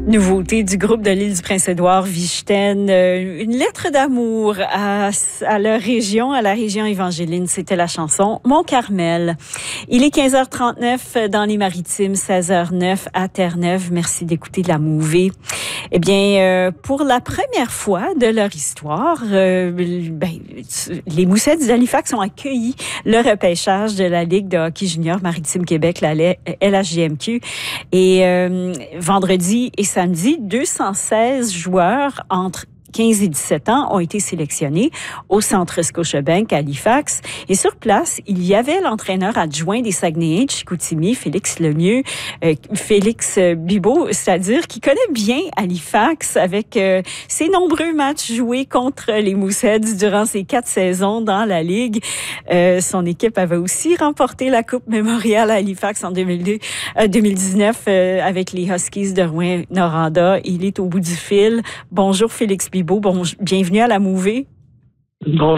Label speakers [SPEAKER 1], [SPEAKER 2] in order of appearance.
[SPEAKER 1] Nouveauté du groupe de l'île du Prince-Édouard, Vichten, une lettre d'amour à leur région, à la région évangéline. C'était la chanson Mont-Carmel. Il est 15h39 dans les Maritimes, 16h09 à Terre-Neuve. Merci d'écouter La Mouvée. Eh bien, pour la première fois de leur histoire, les Moussettes d'Halifax ont accueilli le repêchage de la Ligue de hockey junior Maritime Québec, la LHJMQ. Et vendredi et samedi, 216 joueurs entre 15 et 17 ans ont été sélectionnés au Centre Scotiabank à Halifax. Et sur place, il y avait l'entraîneur adjoint des Saguenayens de Chicoutimi, Félix Lemieux, Félix Bibeau, c'est-à-dire qui connaît bien Halifax avec ses nombreux matchs joués contre les Moussettes durant ses 4 saisons dans la Ligue. Son équipe avait aussi remporté la Coupe Mémorial à Halifax en 2019 avec les Huskies de Rouyn-Noranda. Il est au bout du fil. Bonjour Félix Bibeau. Bienvenue à La Mouvée.
[SPEAKER 2] Bonjour